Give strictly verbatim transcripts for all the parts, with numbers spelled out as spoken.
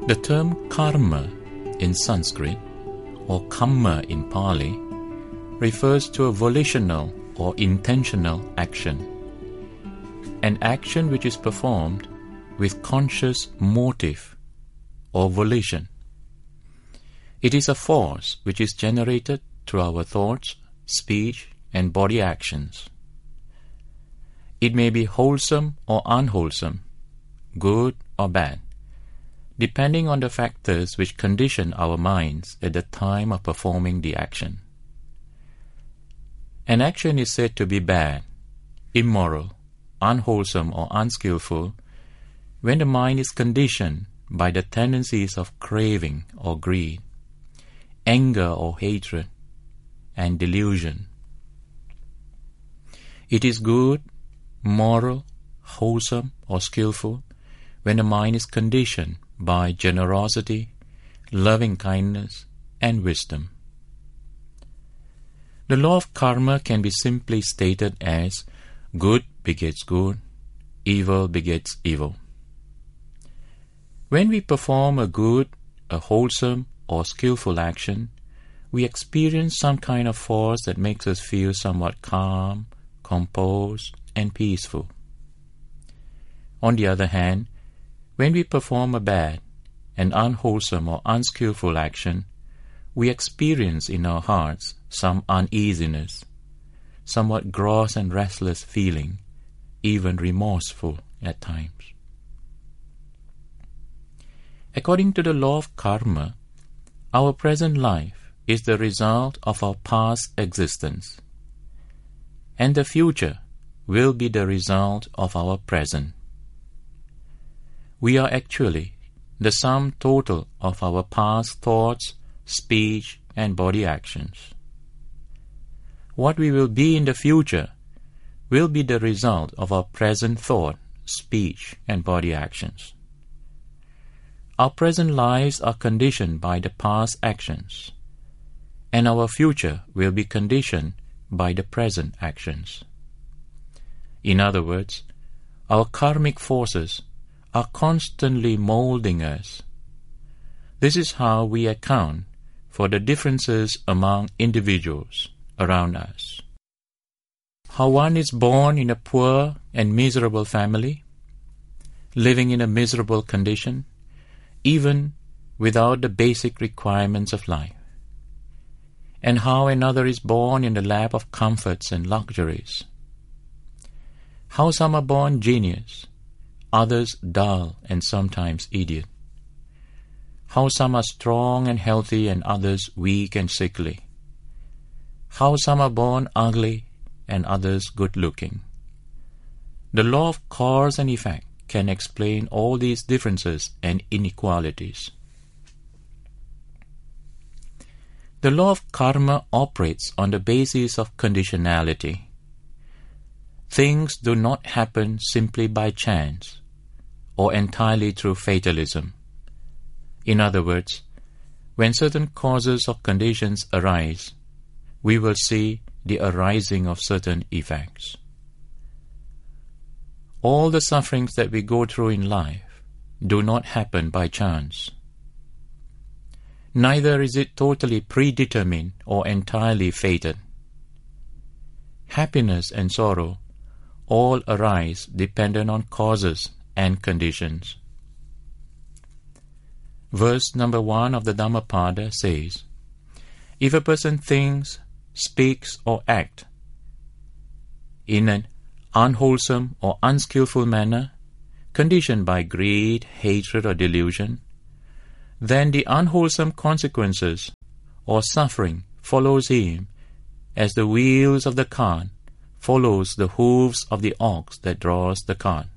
The term karma in Sanskrit or kamma in Pali refers to a volitional or intentional action, an action which is performed with conscious motive or volition. It is a force which is generated through our thoughts, speech, and body actions. It may be wholesome or unwholesome, good or bad, depending on the factors which condition our minds at the time of performing the action. An action is said to be bad, immoral, unwholesome, or unskillful when the mind is conditioned by the tendencies of craving or greed, anger or hatred, and delusion. It is good, moral, wholesome, or skillful when the mind is conditioned by generosity, loving kindness, and wisdom. The law of karma can be simply stated as good begets good, evil begets evil. When we perform a good, a wholesome, or skillful action, we experience some kind of force that makes us feel somewhat calm, composed, and peaceful. On the other hand, when we perform a bad, an unwholesome or unskillful action, we experience in our hearts some uneasiness, somewhat gross and restless feeling, even remorseful at times. According to the law of karma, our present life is the result of our past existence, and the future will be the result of our present. We are actually the sum total of our past thoughts, speech, and body actions. What we will be in the future will be the result of our present thought, speech, and body actions. Our present lives are conditioned by the past actions, and our future will be conditioned by the present actions. In other words, our karmic forces are constantly molding us. This is how we account for the differences among individuals around us. How one is born in a poor and miserable family, living in a miserable condition, even without the basic requirements of life, and how another is born in the lap of comforts and luxuries. How some are born genius, others dull and sometimes idiot. How some are strong and healthy and others weak and sickly. How some are born ugly and others good-looking. The law of cause and effect can explain all these differences and inequalities. The law of karma operates on the basis of conditionality. Things do not happen simply by chance or entirely through fatalism. In other words, when certain causes or conditions arise, we will see the arising of certain effects. All the sufferings that we go through in life do not happen by chance. Neither is it totally predetermined or entirely fated. Happiness and sorrow all arise dependent on causes and conditions. Verse number one of the Dhammapada says, if a person thinks, speaks, or acts in an unwholesome or unskillful manner, conditioned by greed, hatred, or delusion, then the unwholesome consequences or suffering follows him as the wheels of the cart follows the hooves of the ox that draws the cart.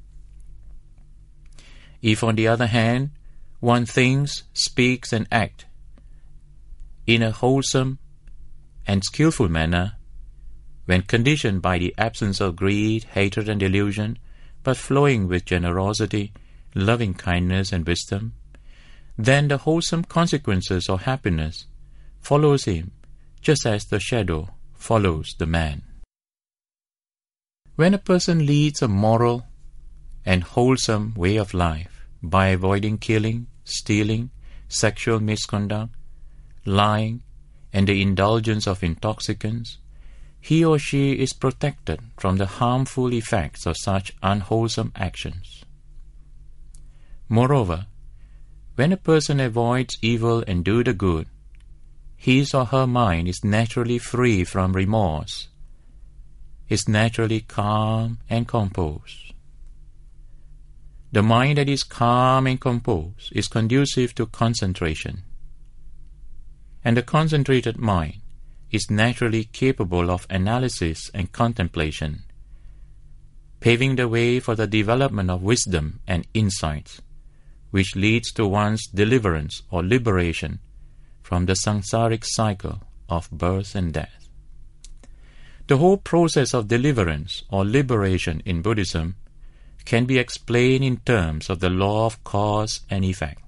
If, on the other hand, one thinks, speaks, and acts in a wholesome and skillful manner, when conditioned by the absence of greed, hatred, and delusion, but flowing with generosity, loving kindness, and wisdom, then the wholesome consequences or happiness follows him just as the shadow follows the man. When a person leads a moral and wholesome way of life by avoiding killing, stealing, sexual misconduct, lying, and the indulgence of intoxicants, he or she is protected from the harmful effects of such unwholesome actions. Moreover, when a person avoids evil and do the good, his or her mind is naturally free from remorse, is naturally calm and composed. The mind that is calm and composed is conducive to concentration, and the concentrated mind is naturally capable of analysis and contemplation, paving the way for the development of wisdom and insights, which leads to one's deliverance or liberation from the samsaric cycle of birth and death. The whole process of deliverance or liberation in Buddhism can be explained in terms of the law of cause and effect.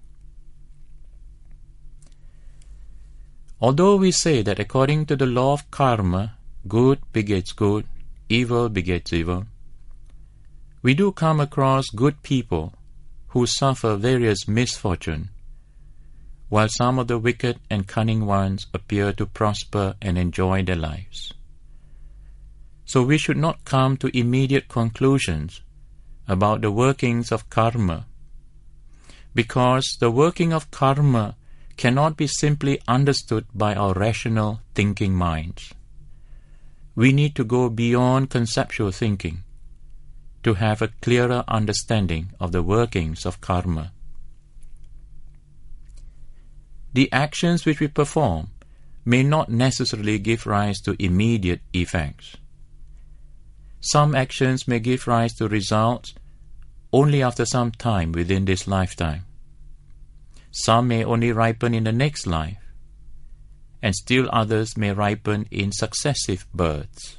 Although we say that according to the law of karma, good begets good, evil begets evil, we do come across good people who suffer various misfortune, while some of the wicked and cunning ones appear to prosper and enjoy their lives. So we should not come to immediate conclusions about the workings of karma, because the working of karma cannot be simply understood by our rational thinking minds. We need to go beyond conceptual thinking to have a clearer understanding of the workings of karma. The actions which we perform may not necessarily give rise to immediate effects. Some actions may give rise to results only after some time within this lifetime. Some may only ripen in the next life, and still others may ripen in successive births.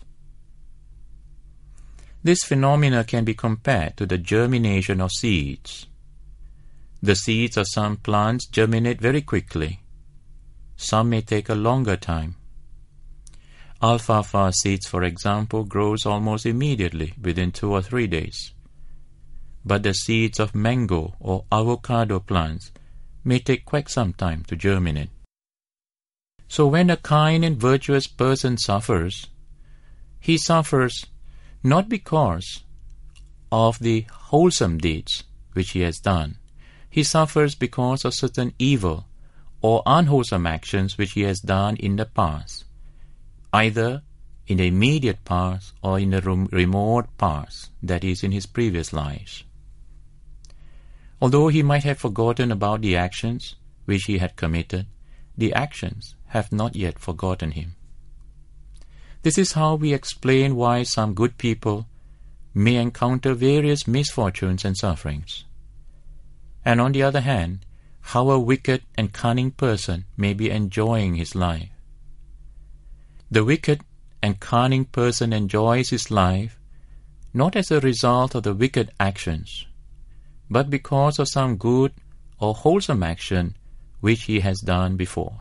This phenomena can be compared to the germination of seeds. The seeds of some plants germinate very quickly. Some may take a longer time. Alfalfa seeds, for example, grows almost immediately within two or three days. But the seeds of mango or avocado plants may take quite some time to germinate. So when a kind and virtuous person suffers, he suffers not because of the wholesome deeds which he has done. He suffers because of certain evil or unwholesome actions which he has done in the past, either in the immediate past or in the remote past, that is, in his previous lives. Although he might have forgotten about the actions which he had committed, the actions have not yet forgotten him. This is how we explain why some good people may encounter various misfortunes and sufferings, and on the other hand, how a wicked and cunning person may be enjoying his life. The wicked and cunning person enjoys his life not as a result of the wicked actions, but because of some good or wholesome action which he has done before.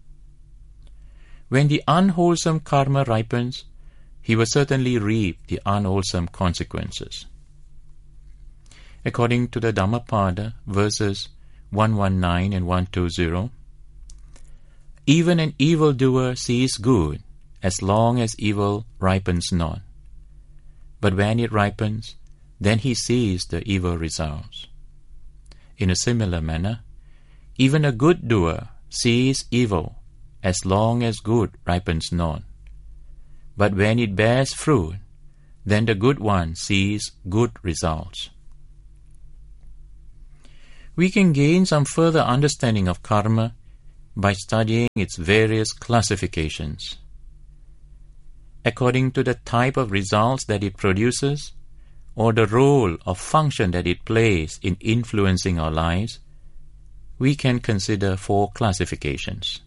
When the unwholesome karma ripens, he will certainly reap the unwholesome consequences. According to the Dhammapada, verses one nineteen and one twenty, even an evildoer sees good as long as evil ripens not. But when it ripens, then he sees the evil results. In a similar manner, even a good doer sees evil as long as good ripens not. But when it bears fruit, then the good one sees good results. We can gain some further understanding of karma by studying its various classifications. According to the type of results that it produces, or the role or function that it plays in influencing our lives, we can consider four classifications.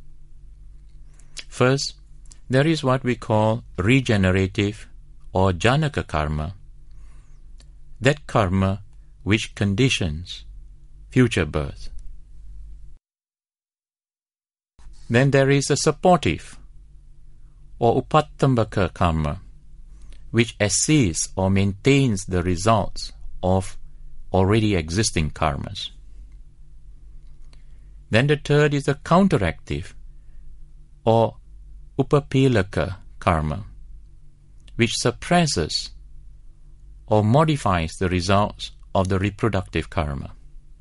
First, there is what we call regenerative or janaka karma, that karma which conditions future birth. Then there is a supportive or upattambaka karma, which assists or maintains the results of already existing karmas. Then the third is the counteractive or upapilaka karma, which suppresses or modifies the results of the reproductive karma.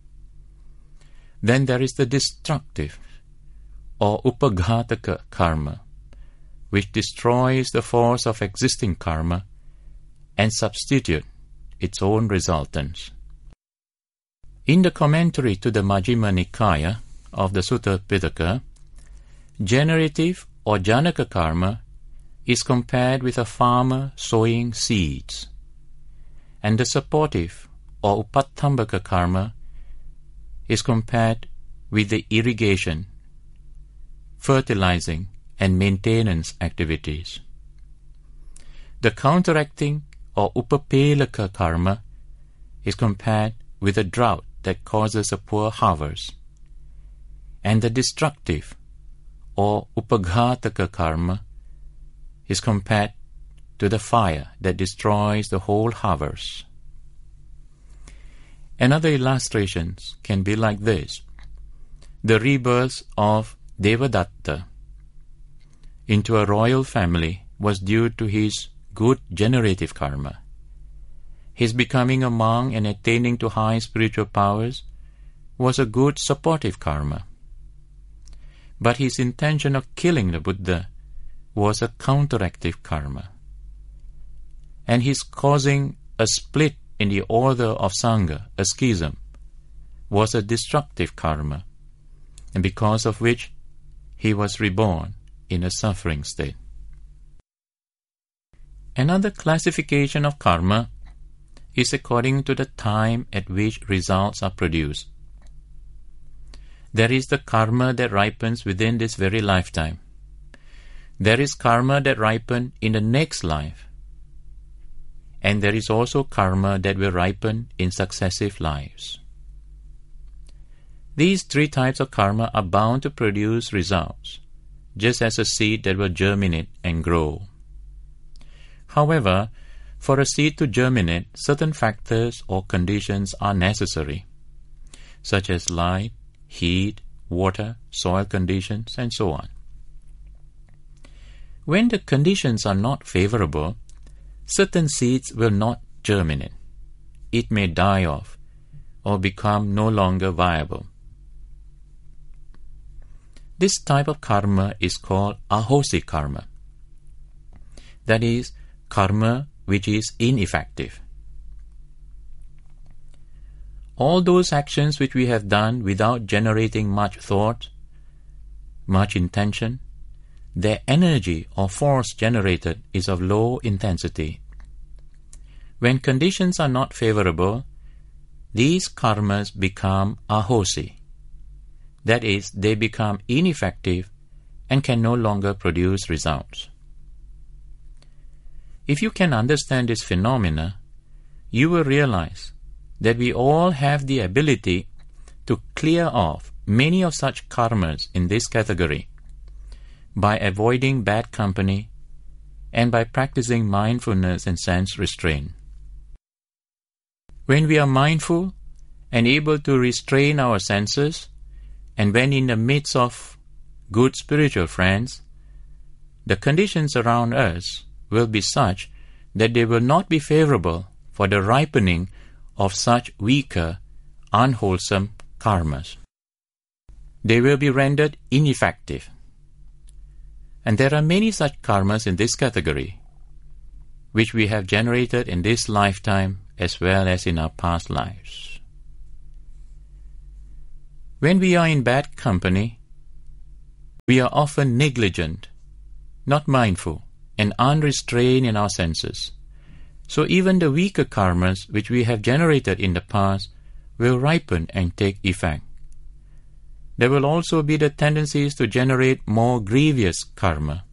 Then there is the destructive or upaghataka karma, which destroys the force of existing karma and substitute its own resultants. In the commentary to the Majjhima Nikaya of the Sutta Pitaka, generative or janaka karma is compared with a farmer sowing seeds, and the supportive or upattambaka karma is compared with the irrigation, fertilizing, and maintenance activities. The counteracting or upapelaka karma is compared with a drought that causes a poor harvest, and the destructive or upaghataka karma is compared to the fire that destroys the whole harvest. Another illustrations can be like this. The rebirth of Devadatta into a royal family was due to his good generative karma. His becoming a monk and attaining to high spiritual powers was a good supportive karma. But his intention of killing the Buddha was a counteractive karma. And his causing a split in the order of Sangha, a schism, was a destructive karma, and because of which he was reborn in a suffering state. Another classification of karma is according to the time at which results are produced. There is the karma that ripens within this very lifetime. There is karma that ripens in the next life. And there is also karma that will ripen in successive lives. These three types of karma are bound to produce results, just as a seed that will germinate and grow. However, for a seed to germinate, certain factors or conditions are necessary, such as light, heat, water, soil conditions, and so on. When the conditions are not favorable, certain seeds will not germinate. It may die off or become no longer viable. This type of karma is called ahosi karma. That is, karma which is ineffective. All those actions which we have done without generating much thought, much intention, their energy or force generated is of low intensity. When conditions are not favorable, these karmas become ahosi. That is, they become ineffective and can no longer produce results. If you can understand this phenomena, you will realize that we all have the ability to clear off many of such karmas in this category by avoiding bad company and by practicing mindfulness and sense restraint. When we are mindful and able to restrain our senses, and when in the midst of good spiritual friends, the conditions around us will be such that they will not be favorable for the ripening of such weaker, unwholesome karmas. They will be rendered ineffective. And there are many such karmas in this category, which we have generated in this lifetime as well as in our past lives. When we are in bad company, we are often negligent, not mindful, and unrestrained in our senses. So even the weaker karmas which we have generated in the past will ripen and take effect. There will also be the tendencies to generate more grievous karma.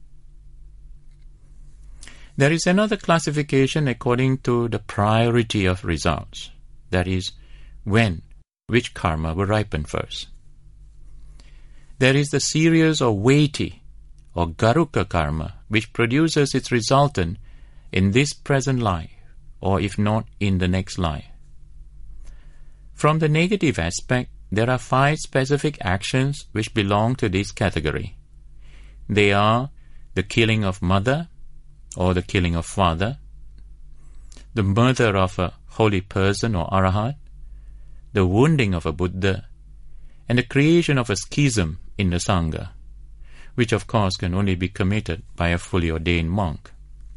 There is another classification according to the priority of results, that is, when which karma will ripen first. There is the serious or weighty or garuka karma, which produces its resultant in this present life, or if not, in the next life. From the negative aspect, there are five specific actions which belong to this category. They are the killing of mother or the killing of father, the murder of a holy person or arahat, the wounding of a Buddha, and the creation of a schism in the Sangha, which of course can only be committed by a fully ordained monk.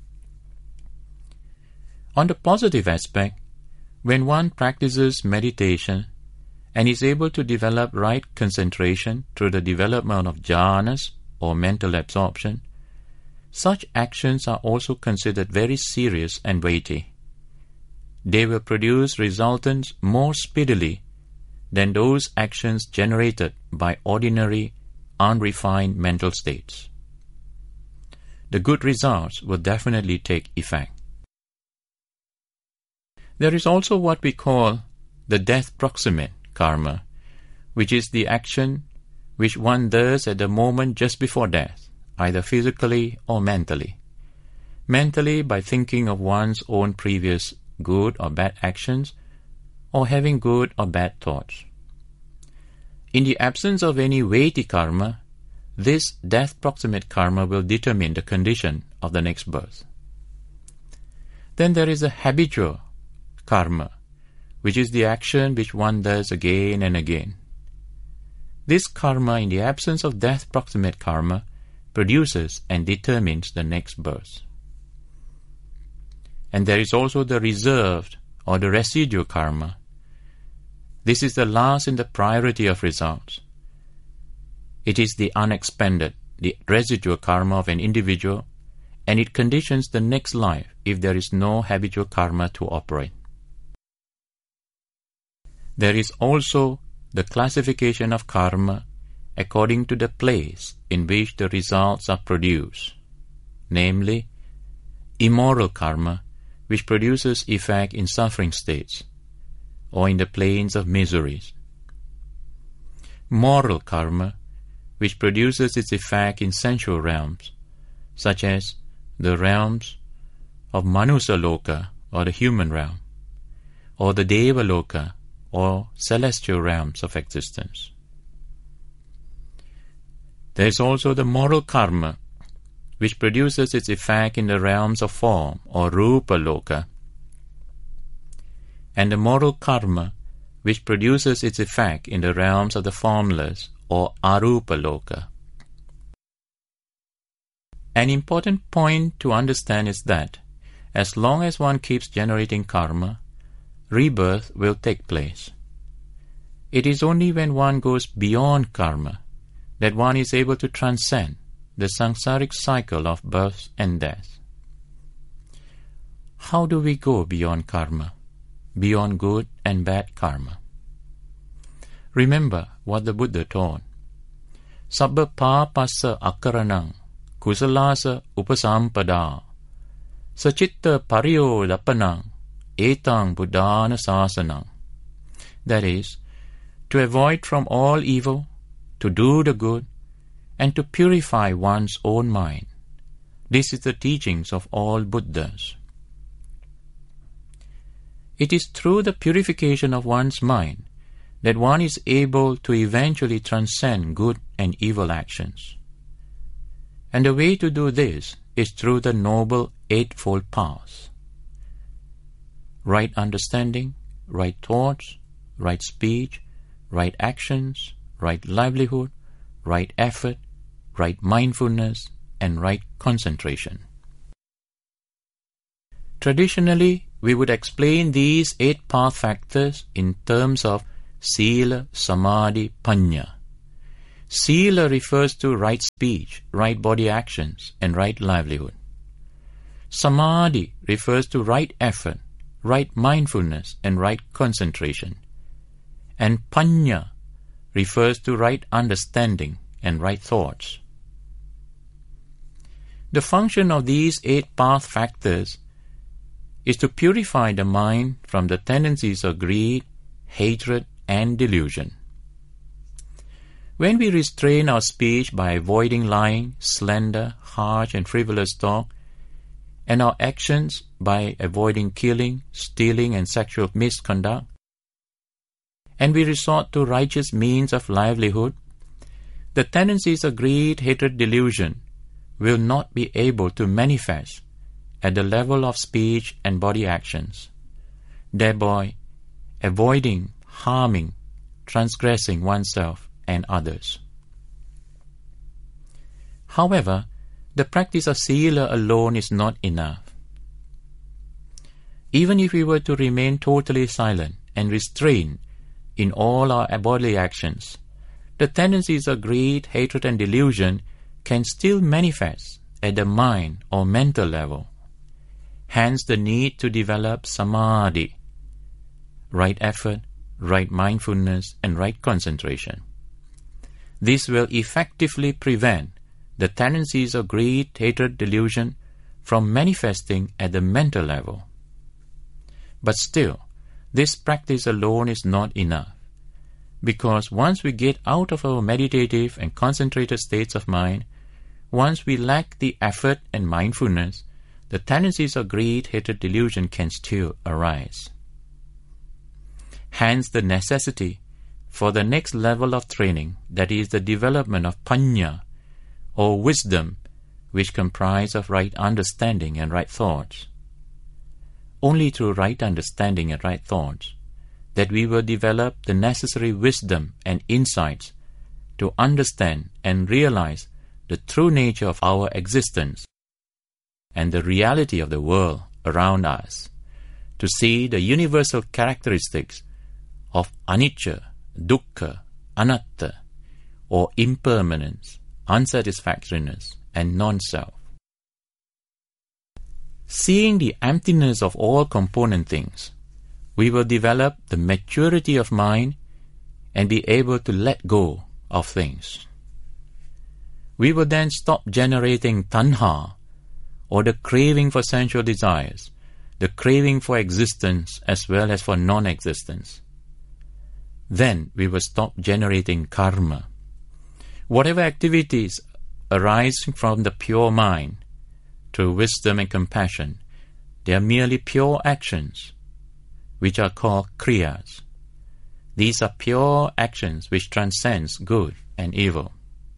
On the positive aspect, when one practices meditation and is able to develop right concentration through the development of jhanas or mental absorption, such actions are also considered very serious and weighty. They will produce resultants more speedily than those actions generated by ordinary, unrefined mental states. The good results will definitely take effect. There is also what we call the death proximate karma, which is the action which one does at the moment just before death, either physically or mentally. Mentally by thinking of one's own previous good or bad actions, or having good or bad thoughts. In the absence of any weighty karma, this death proximate karma will determine the condition of the next birth. Then there is a habitual karma, which is the action which one does again and again. This karma, in the absence of death proximate karma, produces and determines the next birth. And there is also the reserved or the residual karma. This is the last in the priority of results. It is the unexpended, the residual karma of an individual, and it conditions the next life if there is no habitual karma to operate. There is also the classification of karma according to the place in which the results are produced, namely, immoral karma, which produces effect in suffering states or in the planes of miseries. Moral karma, which produces its effect in sensual realms, such as the realms of Manusaloka or the human realm, or the Devaloka or celestial realms of existence. There is also the moral karma, which produces its effect in the realms of form or Rupa Loka, and the moral karma, which produces its effect in the realms of the formless or Arupa Loka. An important point to understand is that as long as one keeps generating karma, rebirth will take place. It is only when one goes beyond karma that one is able to transcend the samsaric cycle of birth and death. How do we go beyond karma, beyond good and bad karma? Remember what the Buddha taught. Sabba pāpassa akaranang kusalasa upasampada sacitta pariyo lapanang etang buddhana sasanang. That is, to avoid from all evil, to do the good, and to purify one's own mind. This is the teachings of all Buddhas. It is through the purification of one's mind that one is able to eventually transcend good and evil actions. And the way to do this is through the Noble Eightfold Path. Right understanding, right thoughts, right speech, right actions, right livelihood, right effort, right mindfulness, and right concentration. Traditionally, we would explain these eight path factors in terms of Sila, Samadhi, Panya. Sila refers to right speech, right body actions, and right livelihood. Samadhi refers to right effort, right mindfulness, and right concentration. And Panya refers to right understanding and right thoughts. The function of these eight path factors is to purify the mind from the tendencies of greed, hatred, and delusion. When we restrain our speech by avoiding lying, slander, harsh and frivolous talk, and our actions by avoiding killing, stealing, and sexual misconduct, and we resort to righteous means of livelihood, the tendencies of greed, hatred, delusion will not be able to manifest at the level of speech and body actions, thereby avoiding harming, transgressing oneself and others. However, the practice of sila alone is not enough. Even if we were to remain totally silent and restrained in all our bodily actions, the tendencies of greed, hatred, and delusion can still manifest at the mind or mental level. Hence the need to develop samadhi, right effort, right mindfulness, and right concentration. This will effectively prevent the tendencies of greed, hatred, delusion from manifesting at the mental level. But still, this practice alone is not enough, because once we get out of our meditative and concentrated states of mind, once we lack the effort and mindfulness, the tendencies of greed, hatred, delusion can still arise. Hence the necessity for the next level of training, that is the development of panya, or wisdom, which comprise of right understanding and right thoughts. Only through right understanding and right thoughts that we will develop the necessary wisdom and insights to understand and realize the true nature of our existence and the reality of the world around us, to see the universal characteristics of anicca, dukkha, anatta, or impermanence, unsatisfactoriness, and non-self. Seeing the emptiness of all component things, we will develop the maturity of mind and be able to let go of things. We will then stop generating tanha, or the craving for sensual desires, the craving for existence as well as for non-existence. Then we will stop generating karma. Whatever activities arising from the pure mind, through wisdom and compassion, they are merely pure actions, which are called kriyas. These are pure actions which transcends good and evil.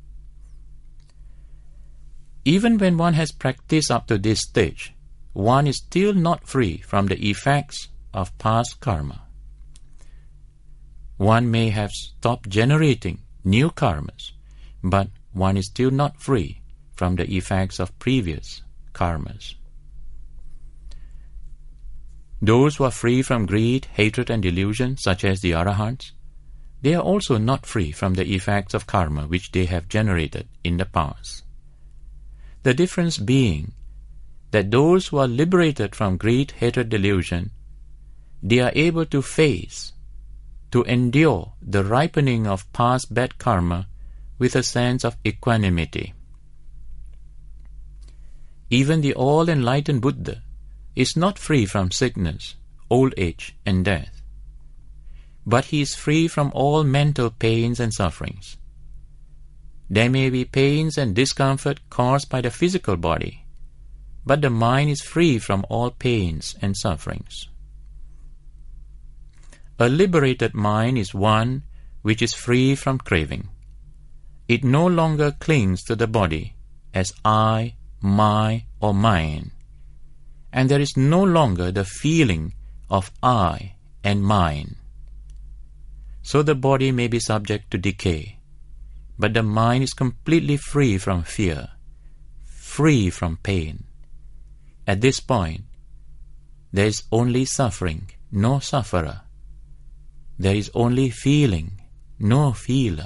Even when one has practiced up to this stage, one is still not free from the effects of past karma. One may have stopped generating new karmas, but one is still not free from the effects of previous karmas. Those who are free from greed, hatred, and delusion, such as the Arahants, they are also not free from the effects of karma which they have generated in the past. The difference being that those who are liberated from greed, hatred, delusion, they are able to face, to endure the ripening of past bad karma with a sense of equanimity. Even the all-enlightened Buddha is not free from sickness, old age, and death, but he is free from all mental pains and sufferings. There may be pains and discomfort caused by the physical body, but the mind is free from all pains and sufferings. A liberated mind is one which is free from craving. It no longer clings to the body as I, my, or mine, and there is no longer the feeling of I and mine. So the body may be subject to decay, but the mind is completely free from fear, free from pain. At this point, there is only suffering, no sufferer. There is only feeling, no feeler.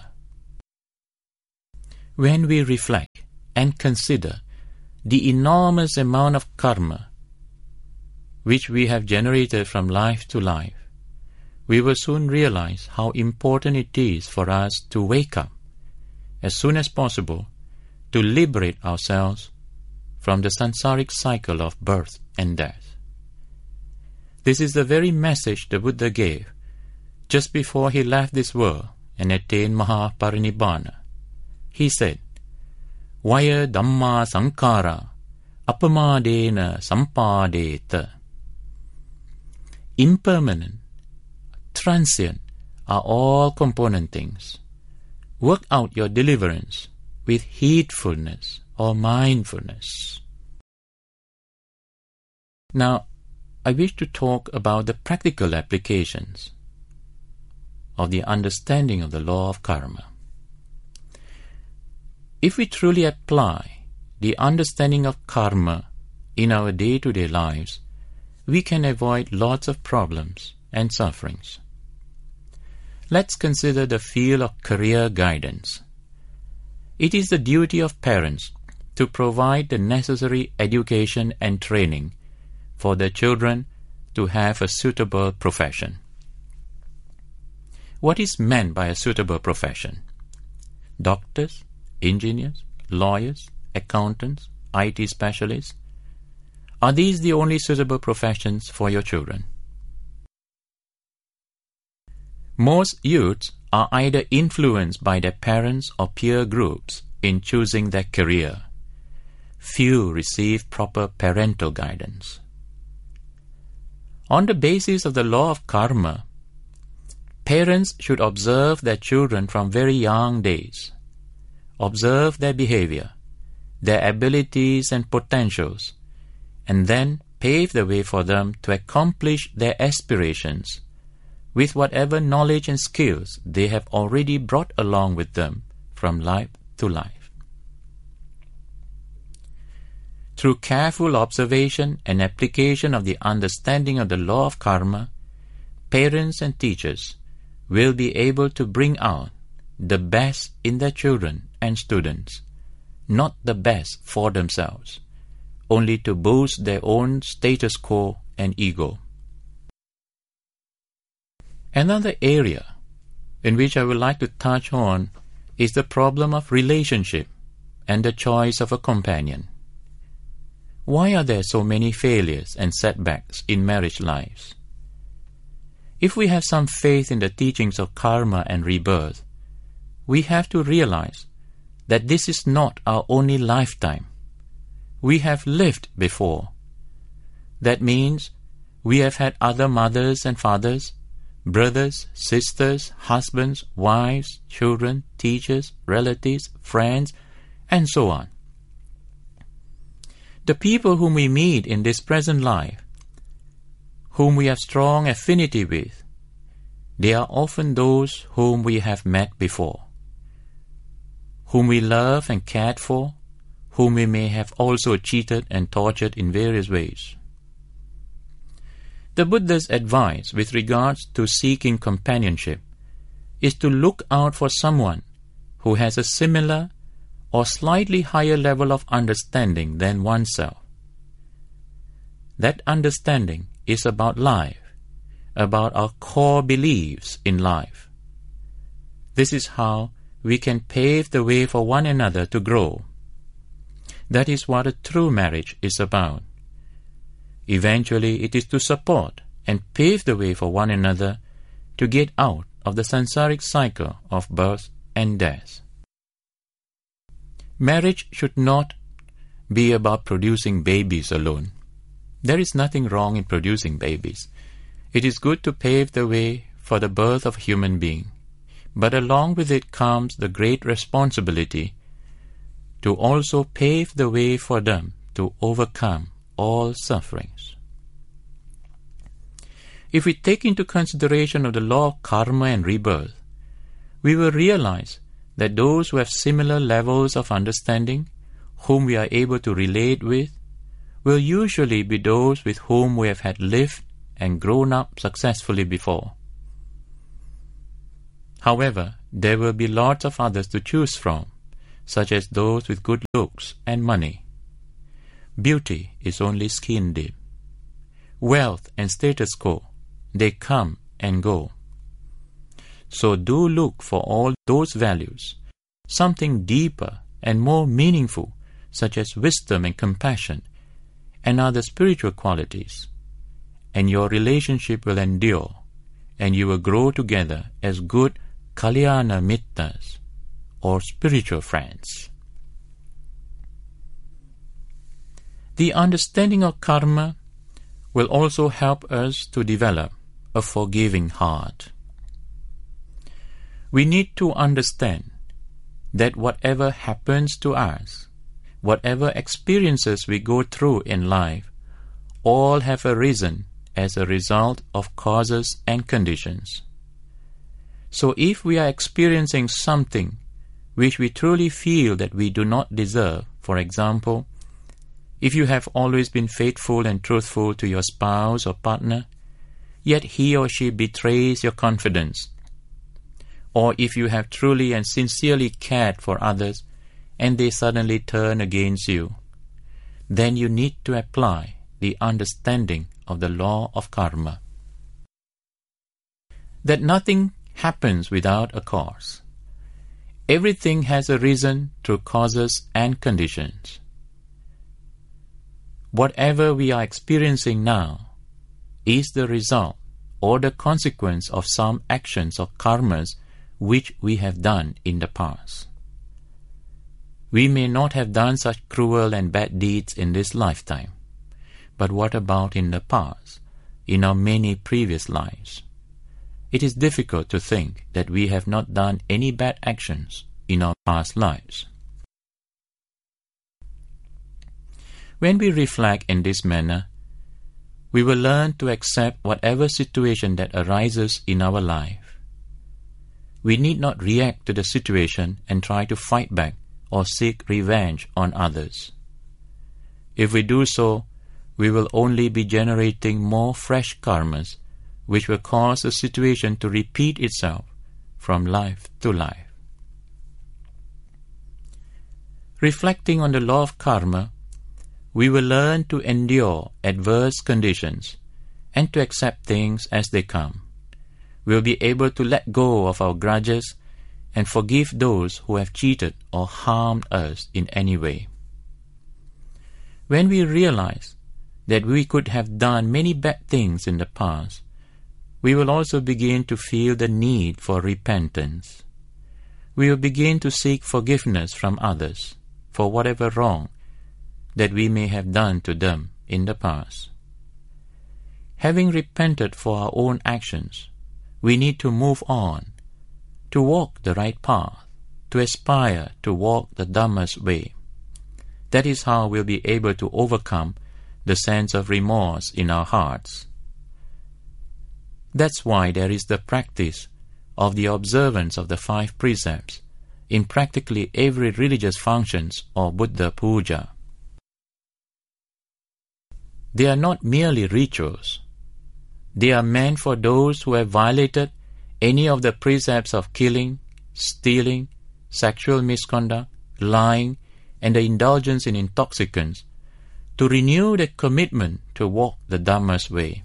When we reflect and consider the enormous amount of karma which we have generated from life to life, we will soon realize how important it is for us to wake up as soon as possible to liberate ourselves from the sansaric cycle of birth and death. This is the very message the Buddha gave just before he left this world and attained Mahaparinibbana. He said, Vaya Dhamma Sankara Apamadena Sampadeta. Impermanent, transient, are all component things. Work out your deliverance with heedfulness or mindfulness. Now, I wish to talk about the practical applications of the understanding of the law of karma. If we truly apply the understanding of karma in our day-to-day lives, we can avoid lots of problems and sufferings. Let's consider the field of career guidance. It is the duty of parents to provide the necessary education and training for their children to have a suitable profession. What is meant by a suitable profession? Doctors, engineers, lawyers, accountants, I T specialists? Are these the only suitable professions for your children? Most youths are either influenced by their parents or peer groups in choosing their career. Few receive proper parental guidance. On the basis of the law of karma, parents should observe their children from very young days. Observe their behavior, their abilities and potentials, and then pave the way for them to accomplish their aspirations with whatever knowledge and skills they have already brought along with them from life to life. Through careful observation and application of the understanding of the law of karma, parents and teachers will be able to bring out the best in their children and students, not the best for themselves, only to boost their own status quo and ego. Another area in which I would like to touch on is the problem of relationship and the choice of a companion. Why are there so many failures and setbacks in marriage lives? If we have some faith in the teachings of karma and rebirth, we have to realize that this is not our only lifetime. We have lived before. That means we have had other mothers and fathers, brothers, sisters, husbands, wives, children, teachers, relatives, friends, and so on. The people whom we meet in this present life, whom we have strong affinity with, they are often those whom we have met before, whom we love and cared for, whom we may have also cheated and tortured in various ways. The Buddha's advice with regards to seeking companionship is to look out for someone who has a similar or slightly higher level of understanding than oneself. That understanding is about life, about our core beliefs in life. This is how we can pave the way for one another to grow. That is what a true marriage is about. Eventually, it is to support and pave the way for one another to get out of the samsaric cycle of birth and death. Marriage should not be about producing babies alone. There is nothing wrong in producing babies. It is good to pave the way for the birth of a human being, but along with it comes the great responsibility to also pave the way for them to overcome all sufferings. If we take into consideration of the law of karma and rebirth, we will realize that those who have similar levels of understanding, whom we are able to relate with, will usually be those with whom we have had lived and grown up successfully before. However, there will be lots of others to choose from, such as those with good looks and money. Beauty is only skin deep. Wealth and status quo, they come and go. So do look for all those values, something deeper and more meaningful, such as wisdom and compassion, and other spiritual qualities, and your relationship will endure, and you will grow together as good kalyana mittas, or spiritual friends. The understanding of karma will also help us to develop a forgiving heart. We need to understand that whatever happens to us, whatever experiences we go through in life, all have arisen as a result of causes and conditions. So if we are experiencing something which we truly feel that we do not deserve, for example, if you have always been faithful and truthful to your spouse or partner, yet he or she betrays your confidence, or if you have truly and sincerely cared for others and they suddenly turn against you, then you need to apply the understanding of the law of karma. That nothing happens without a cause. Everything has arisen through causes and conditions. Whatever we are experiencing now is the result or the consequence of some actions or karmas which we have done in the past. We may not have done such cruel and bad deeds in this lifetime, but what about in the past, in our many previous lives? It is difficult to think that we have not done any bad actions in our past lives. When we reflect in this manner, we will learn to accept whatever situation that arises in our life. We need not react to the situation and try to fight back or seek revenge on others. If we do so, we will only be generating more fresh karmas, which will cause the situation to repeat itself from life to life. Reflecting on the law of karma, we will learn to endure adverse conditions and to accept things as they come. We will be able to let go of our grudges and forgive those who have cheated or harmed us in any way. When we realize that we could have done many bad things in the past, we will also begin to feel the need for repentance. We will begin to seek forgiveness from others for whatever wrong that we may have done to them in the past. Having repented for our own actions, we need to move on, to walk the right path, to aspire to walk the Dhamma's way. That is how we'll be able to overcome the sense of remorse in our hearts. That's why there is the practice of the observance of the five precepts in practically every religious functions or Buddha puja. They are not merely rituals. They are meant for those who have violated any of the precepts of killing, stealing, sexual misconduct, lying, and the indulgence in intoxicants, to renew their commitment to walk the Dhamma's way.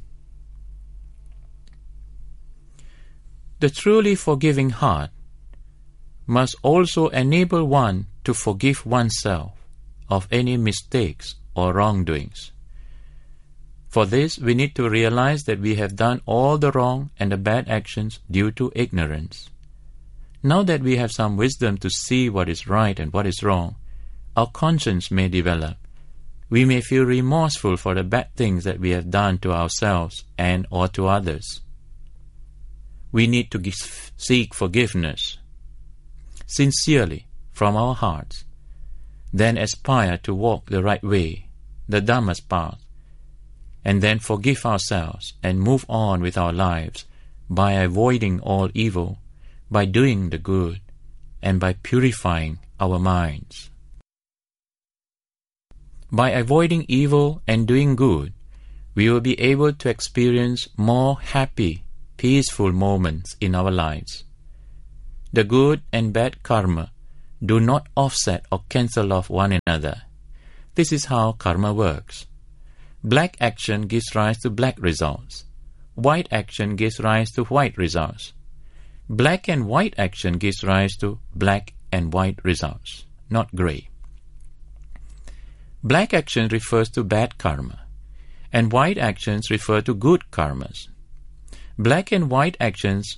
The truly forgiving heart must also enable one to forgive oneself of any mistakes or wrongdoings. For this, we need to realize that we have done all the wrong and the bad actions due to ignorance. Now that we have some wisdom to see what is right and what is wrong, our conscience may develop. We may feel remorseful for the bad things that we have done to ourselves and or to others. We need to give, seek forgiveness sincerely from our hearts, then aspire to walk the right way, the Dhamma's path, and then forgive ourselves and move on with our lives by avoiding all evil, by doing the good, and by purifying our minds. By avoiding evil and doing good, we will be able to experience more happy, peaceful moments in our lives. The good and bad karma do not offset or cancel off one another. This is how karma works. Black action gives rise to black results. White action gives rise to white results. Black and white action gives rise to black and white results, not grey. Black action refers to bad karma, and white actions refer to good karmas. Black and white actions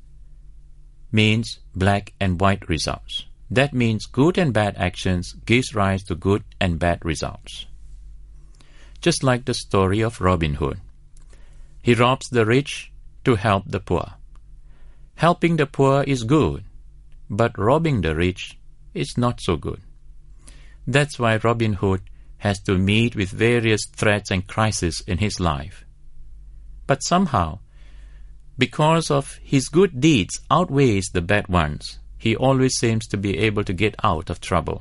means black and white results. That means good and bad actions gives rise to good and bad results. Just like the story of Robin Hood. He robs the rich to help the poor. Helping the poor is good, but robbing the rich is not so good. That's why Robin Hood has to meet with various threats and crises in his life. But somehow, because of his good deeds outweighs the bad ones, he always seems to be able to get out of trouble.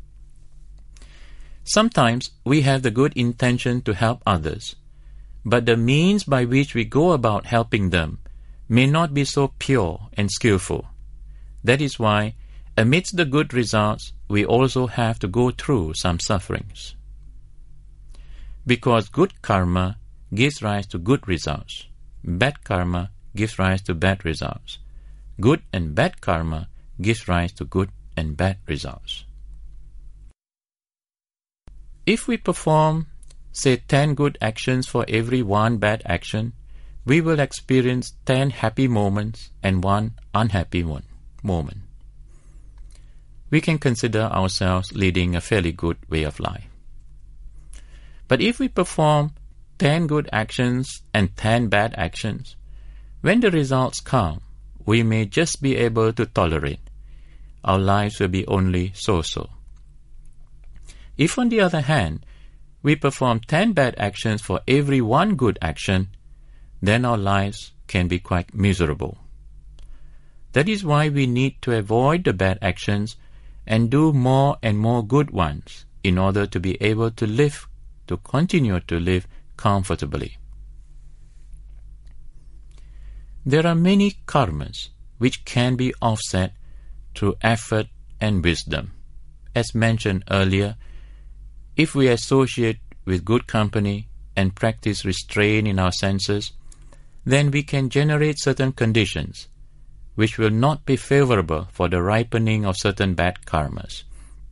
Sometimes we have the good intention to help others, but the means by which we go about helping them may not be so pure and skillful. That is why, amidst the good results, we also have to go through some sufferings. Because good karma gives rise to good results, bad karma gives rise to bad results. Good and bad karma gives rise to good and bad results. If we perform, say, ten good actions for every one bad action, we will experience ten happy moments and one unhappy one moment. We can consider ourselves leading a fairly good way of life. But if we perform ten good actions and ten bad actions, when the results come, we may just be able to tolerate. Our lives will be only so-so. If, on the other hand, we perform ten bad actions for every one good action, then our lives can be quite miserable. That is why we need to avoid the bad actions and do more and more good ones in order to be able to live, to continue to live comfortably. There are many karmas which can be offset through effort and wisdom. As mentioned earlier, if we associate with good company and practice restraint in our senses, then we can generate certain conditions which will not be favorable for the ripening of certain bad karmas.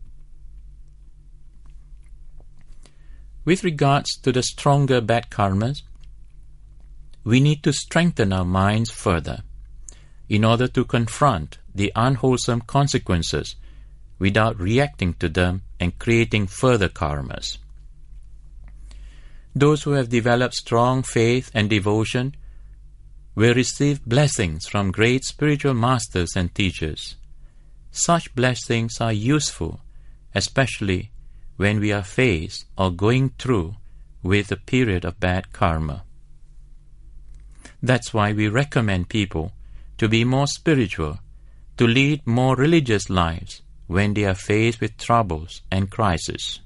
With regards to the stronger bad karmas, we need to strengthen our minds further in order to confront the unwholesome consequences without reacting to them and creating further karmas. Those who have developed strong faith and devotion will receive blessings from great spiritual masters and teachers. Such blessings are useful, especially when we are faced or going through with a period of bad karma. That's why we recommend people to be more spiritual, to lead more religious lives when they are faced with troubles and crises.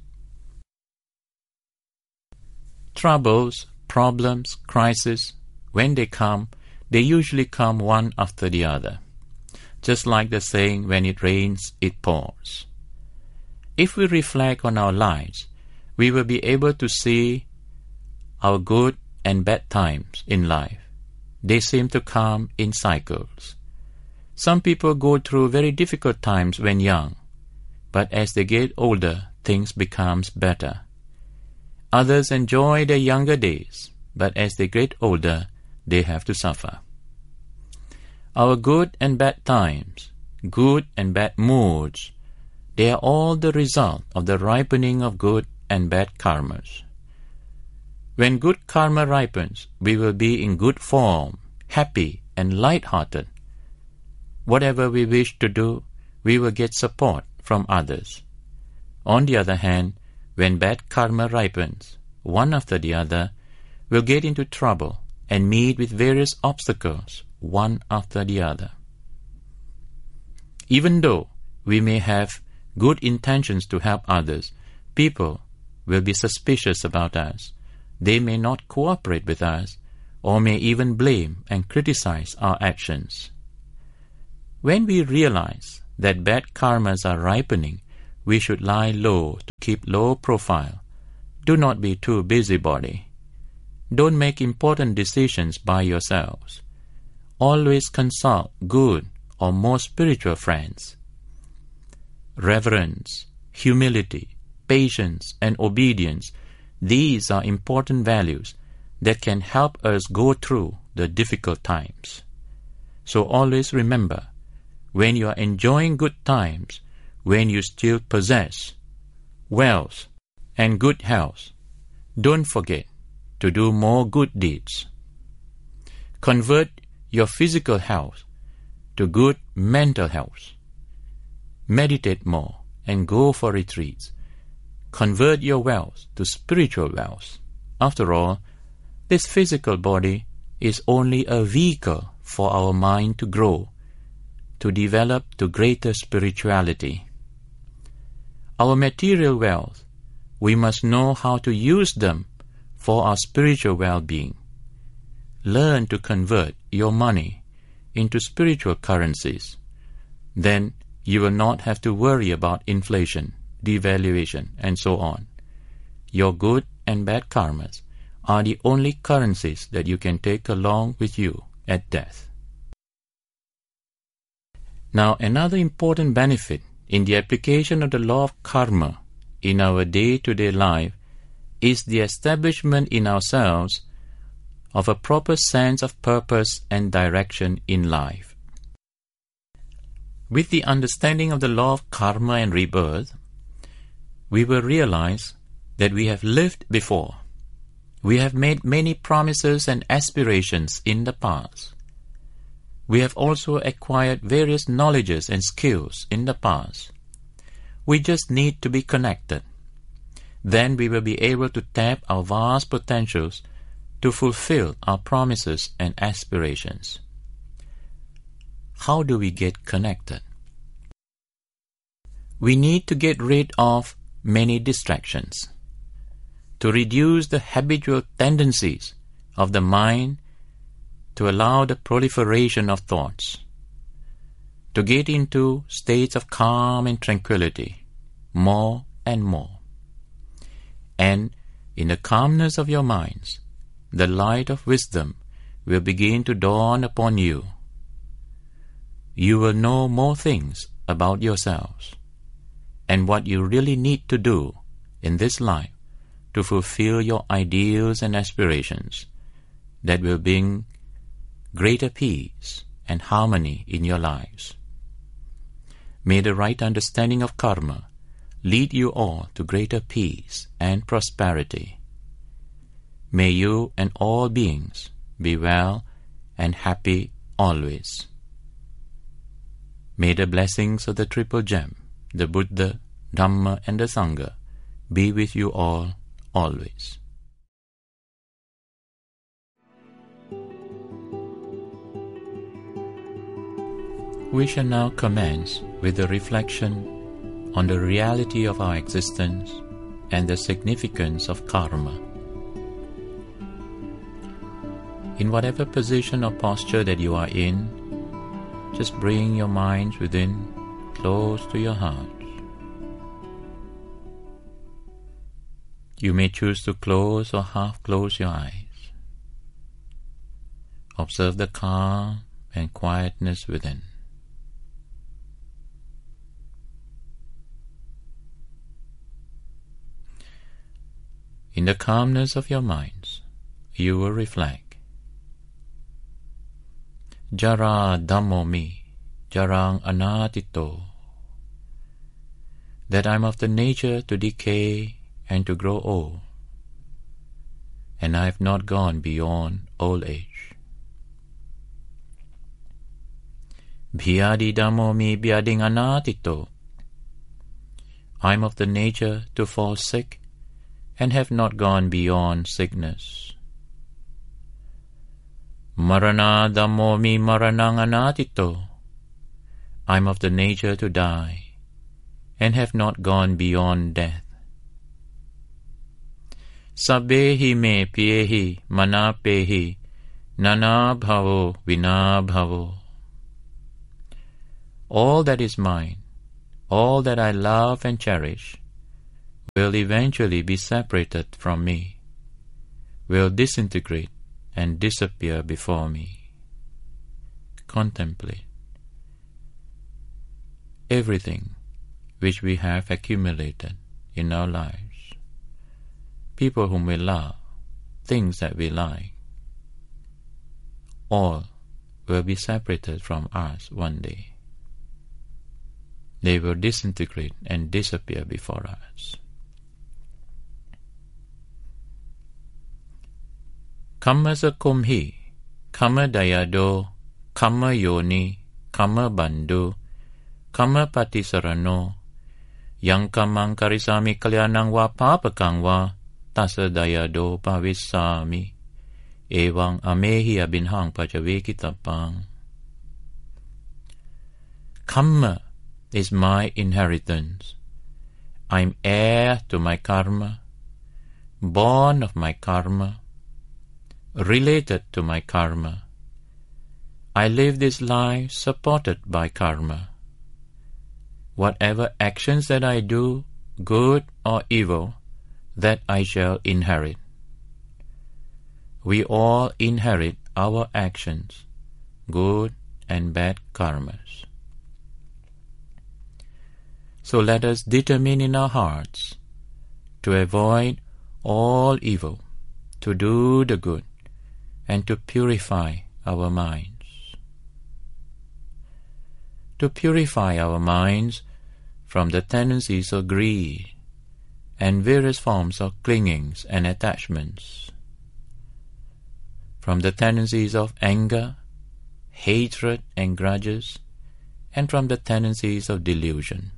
Troubles, problems, crises, when they come, they usually come one after the other. Just like the saying, when it rains, it pours. If we reflect on our lives, we will be able to see our good and bad times in life. They seem to come in cycles. Some people go through very difficult times when young, but as they get older, things become better. Others enjoy their younger days, but as they get older, they have to suffer. Our good and bad times, good and bad moods, they are all the result of the ripening of good and bad karmas. When good karma ripens, we will be in good form, happy and light-hearted. Whatever we wish to do, we will get support from others. On the other hand, when bad karma ripens, one after the other will get into trouble and meet with various obstacles, one after the other. Even though we may have good intentions to help others, people will be suspicious about us. They may not cooperate with us, or may even blame and criticize our actions. When we realize that bad karmas are ripening, we should lie low to keep low profile. Do not be too busybody. Don't make important decisions by yourselves. Always consult good or more spiritual friends. Reverence, humility, patience, and obedience, these are important values that can help us go through the difficult times. So always remember, when you are enjoying good times, when you still possess wealth and good health, don't forget to do more good deeds. Convert your physical health to good mental health. Meditate more and go for retreats. Convert your wealth to spiritual wealth. After all, this physical body is only a vehicle for our mind to grow, to develop to greater spirituality. Our material wealth, we must know how to use them for our spiritual well-being. Learn to convert your money into spiritual currencies. Then you will not have to worry about inflation, devaluation, and so on. Your good and bad karmas are the only currencies that you can take along with you at death. Now, another important benefit in the application of the law of karma in our day-to-day life is the establishment in ourselves of a proper sense of purpose and direction in life. With the understanding of the law of karma and rebirth, we will realize that we have lived before. We have made many promises and aspirations in the past. We have also acquired various knowledges and skills in the past. We just need to be connected. Then we will be able to tap our vast potentials to fulfill our promises and aspirations. How do we get connected? We need to get rid of many distractions, to reduce the habitual tendencies of the mind, to allow the proliferation of thoughts, to get into states of calm and tranquility, more and more. And in the calmness of your minds, the light of wisdom will begin to dawn upon you. You will know more things about yourselves and what you really need to do in this life to fulfill your ideals and aspirations that will bring greater peace and harmony in your lives. May the right understanding of karma lead you all to greater peace and prosperity. May you and all beings be well and happy always. May the blessings of the Triple Gem, the Buddha, Dhamma, and the Sangha be with you all always. We shall now commence with a reflection on the reality of our existence and the significance of karma. In whatever position or posture that you are in, just bring your minds within, close to your heart. You may choose to close or half close your eyes. Observe the calm and quietness within. In the calmness of your minds, you will reflect. Jara Dhammo mi, Jarang Anatito, that I am of the nature to decay and to grow old, and I have not gone beyond old age. Bhyadi Dhammo mi Bhyading Anatito, I am of the nature to fall sick and have not gone beyond sickness. Marana Dhammo mi Maranang Anatito, I am of the nature to die and have not gone beyond death. Sabbehi me piehi manapehi nana bhavo vina bhavo. All that is mine, all that I love and cherish, will eventually be separated from me, will disintegrate and disappear before me. Contemplate. Everything which we have accumulated in our lives, people whom we love, things that we like, all will be separated from us one day. They will disintegrate and disappear before us. Kamma sakumhi, kamma dayado, kamma yoni, Kamma Bandhu, Kamma Patisarano, Yang Kamang Karisami Kalyanang Va Papakang Va, Tassa Dayado Bhavissami, Evang Amehi Abinhang Pachavekitapang. Kamma is my inheritance. I am heir to my karma, born of my karma, related to my karma. I live this life supported by karma. Whatever actions that I do, good or evil, that I shall inherit. We all inherit our actions, good and bad karmas. So let us determine in our hearts to avoid all evil, to do the good, and to purify our minds. To purify our minds from the tendencies of greed and various forms of clingings and attachments, from the tendencies of anger, hatred and grudges, and from the tendencies of delusion.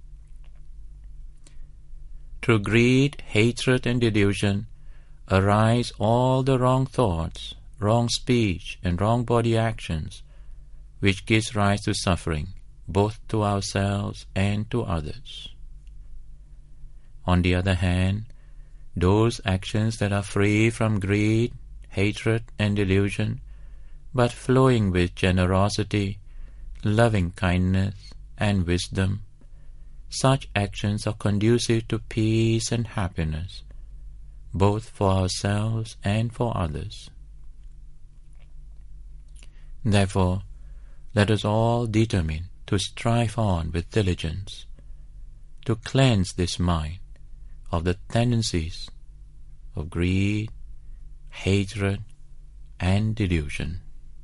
Through greed, hatred and delusion arise all the wrong thoughts, wrong speech and wrong body actions, which gives rise to suffering, both to ourselves and to others. On the other hand, those actions that are free from greed, hatred and delusion, but flowing with generosity, loving kindness and wisdom, such actions are conducive to peace and happiness, both for ourselves and for others. Therefore, let us all determine to strive on with diligence, to cleanse this mind of the tendencies of greed, hatred, and delusion.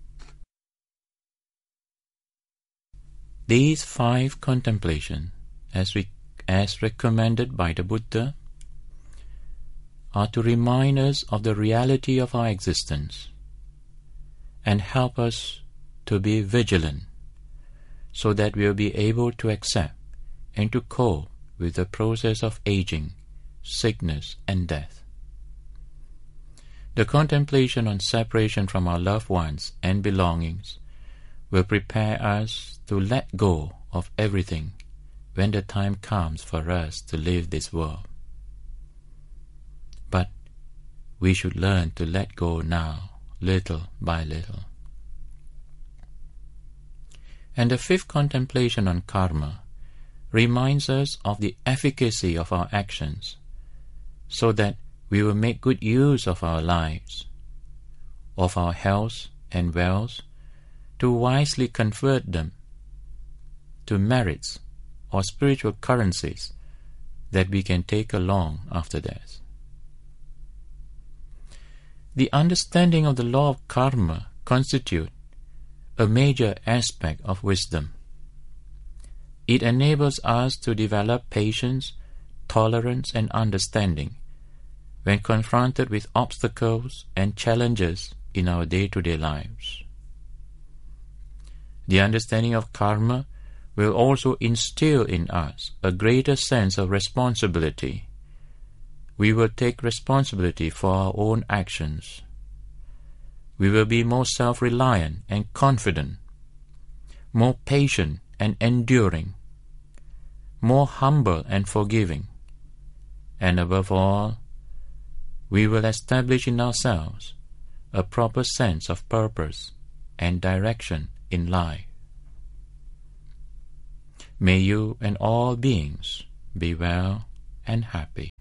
These five contemplations, as, we, as recommended by the Buddha, are to remind us of the reality of our existence and help us to be vigilant so that we will be able to accept and to cope with the process of aging, sickness, and death. The contemplation on separation from our loved ones and belongings will prepare us to let go of everything when the time comes for us to leave this world. But we should learn to let go now, little by little. And the fifth contemplation on karma reminds us of the efficacy of our actions, so that we will make good use of our lives, of our health and wealth, to wisely convert them to merits or spiritual currencies that we can take along after death. The understanding of the law of karma constitutes a major aspect of wisdom. It enables us to develop patience, tolerance, and understanding when confronted with obstacles and challenges in our day-to-day lives. The understanding of karma will also instill in us a greater sense of responsibility. We will take responsibility for our own actions. We will be more self-reliant and confident, more patient and enduring, more humble and forgiving, and above all, we will establish in ourselves a proper sense of purpose and direction in life. May you and all beings be well and happy.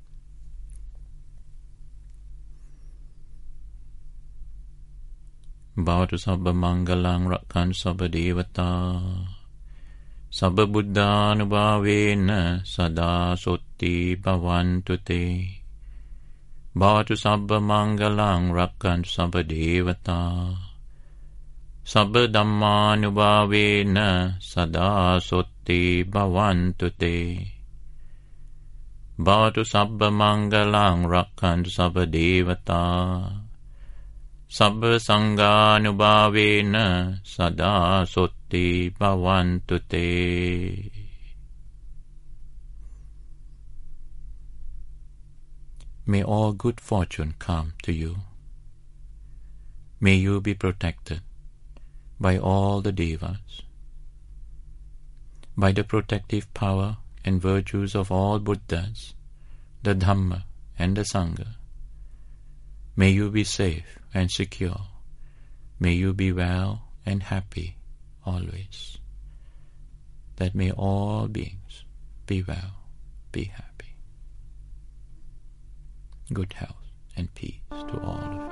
Bhavatu sabba mangalang rakkan sabba devata sabba buddhanubhavena sada sotti bhavantu te. Bhavatu sabba mangalang rakkan sabba devata sabba dhammanubhavena sada sotti bhavantu te. Bhavatu sabba mangalang rakkan sabba devata sabba sanghanubhavena sada sotti Sukhanoti Bhavantu Te. May all good fortune come to you. May you be protected by all the devas, by the protective power and virtues of all Buddhas, the Dhamma and the Sangha. May you be safe and secure. May you be well and happy always. That may all beings be well, be happy. Good health and peace to all of you.